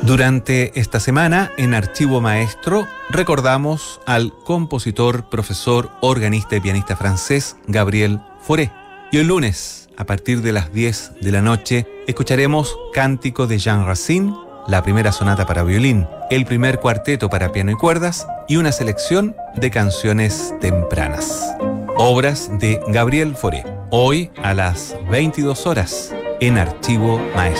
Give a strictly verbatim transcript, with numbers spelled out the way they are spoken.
Durante esta semana, en Archivo Maestro, recordamos al compositor, profesor, organista y pianista francés Gabriel Fauré. Y el lunes, a partir de las diez de la noche, escucharemos Cántico de Jean Racine, la primera sonata para violín, el primer cuarteto para piano y cuerdas y una selección de canciones tempranas. Obras de Gabriel Fauré. Hoy a las veintidós horas en Archivo Maestro.